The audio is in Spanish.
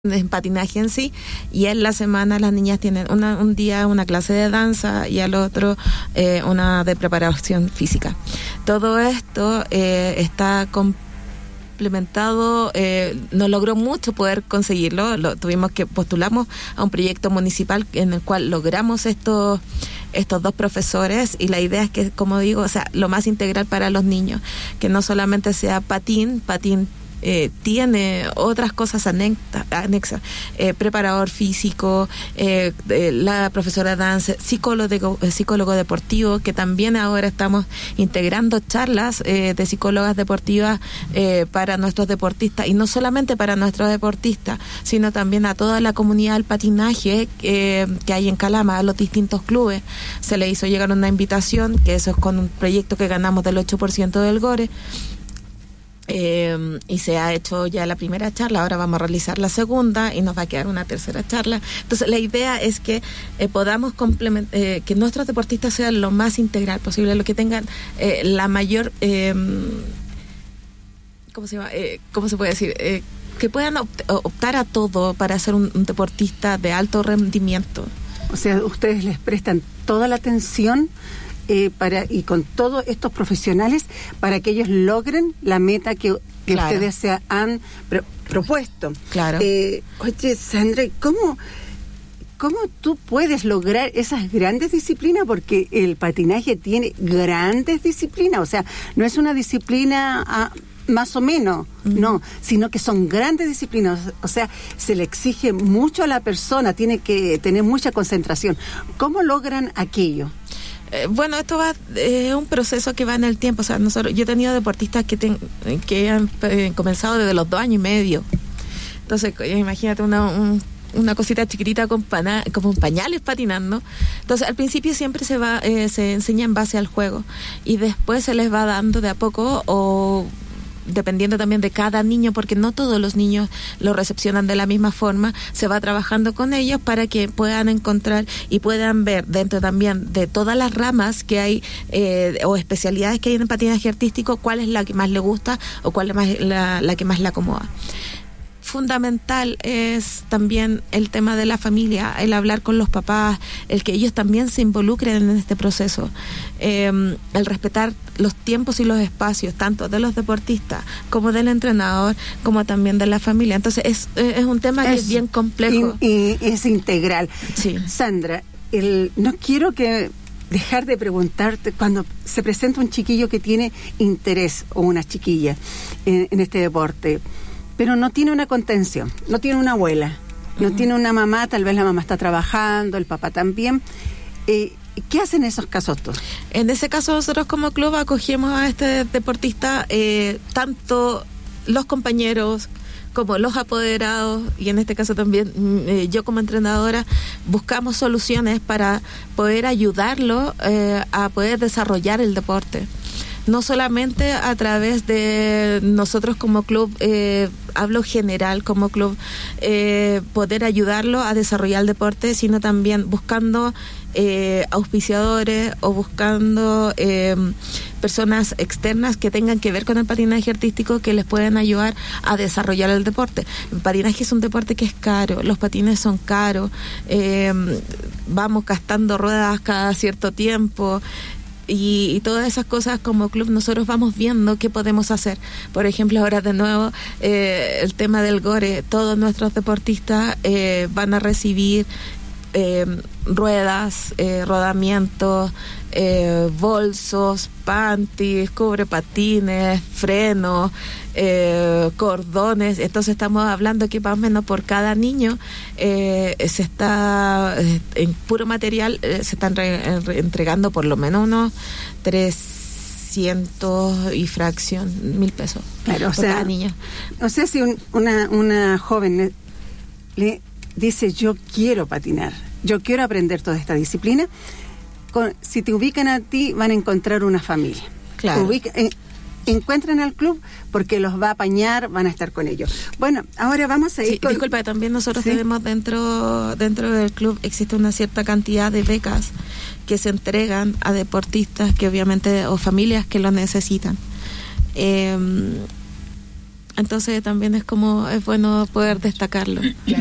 en patinaje en sí, y en la semana las niñas tienen un día una clase de danza y al otro una de preparación física. Todo esto está complementado, nos logró mucho poder conseguirlo, tuvimos que postulamos a un proyecto municipal en el cual logramos estos dos profesores, y la idea es que, como digo, o sea, lo más integral para los niños, que no solamente sea patín tiene otras cosas anexas, preparador físico, la profesora de danza, psicólogo deportivo, que también ahora estamos integrando charlas de psicólogas deportivas para nuestros deportistas, y no solamente para nuestros deportistas, sino también a toda la comunidad del patinaje que hay en Calama, a los distintos clubes. Se le hizo llegar una invitación, que eso es con un proyecto que ganamos del 8% del GORE. Y se ha hecho ya la primera charla, ahora vamos a realizar la segunda y nos va a quedar una tercera charla. Entonces la idea es que podamos que nuestros deportistas sean lo más integral posible, lo que tengan la mayor ¿cómo se puede decir? Que puedan optar a todo para ser un deportista de alto rendimiento. O sea, ustedes les prestan toda la atención y con todos estos profesionales para que ellos logren la meta que claro, ustedes se han propuesto. Claro. Oye, Sandra, ¿cómo tú puedes lograr esas grandes disciplinas? Porque el patinaje tiene grandes disciplinas, o sea, no es una disciplina más o menos, no, sino que son grandes disciplinas, o sea, se le exige mucho a la persona, tiene que tener mucha concentración. ¿Cómo logran aquello? Bueno, esto es un proceso que va en el tiempo. O sea, yo he tenido deportistas que han comenzado desde los 2 años y medio. Entonces, imagínate una cosita chiquitita con pañales patinando. Entonces, al principio siempre se enseña en base al juego, y después se les va dando de a poco, o dependiendo también de cada niño, porque no todos los niños lo recepcionan de la misma forma, se va trabajando con ellos para que puedan encontrar y puedan ver dentro también de todas las ramas que hay o especialidades que hay en el patinaje artístico, cuál es la que más le gusta o cuál es la que más le acomoda. Fundamental es también el tema de la familia, el hablar con los papás, el que ellos también se involucren en este proceso, el respetar los tiempos y los espacios, tanto de los deportistas como del entrenador, como también de la familia. Entonces es un tema que es bien complejo. Y es integral. Sí. Sandra, no quiero dejar de preguntarte, cuando se presenta un chiquillo que tiene interés, o una chiquilla, en este deporte, pero no tiene una contención, no tiene una abuela, no tiene una mamá, tal vez la mamá está trabajando, el papá también. ¿Qué hacen en esos casos tú? En ese caso, nosotros como club acogemos a este deportista, tanto los compañeros como los apoderados, y en este caso también yo como entrenadora, buscamos soluciones para poder ayudarlo a poder desarrollar el deporte. No solamente a través de nosotros como club, hablo general como club, poder ayudarlo a desarrollar el deporte, sino también buscando auspiciadores o buscando personas externas que tengan que ver con el patinaje artístico, que les pueden ayudar a desarrollar el deporte. El patinaje es un deporte que es caro, los patines son caros, vamos gastando ruedas cada cierto tiempo. Y todas esas cosas como club nosotros vamos viendo qué podemos hacer. Por ejemplo, ahora de nuevo el tema del GORE, todos nuestros deportistas van a recibir ruedas, rodamientos, bolsos, panties, cubrepatines, frenos, cordones. Entonces estamos hablando que más o menos por cada niño se está en puro material se están entregando por lo menos unos 300 y fracción 1,000 pesos. Claro, por cada niño. O sea, si una joven le dice, yo quiero patinar, yo quiero aprender toda esta disciplina, si te ubican a ti, van a encontrar una familia. Claro. Encuentran al club porque los va a apañar, van a estar con ellos. Bueno, ahora vamos a ir con... Disculpa, también nosotros tenemos dentro del club, existe una cierta cantidad de becas que se entregan a deportistas que obviamente, o familias que lo necesitan. Entonces también es bueno poder destacarlo.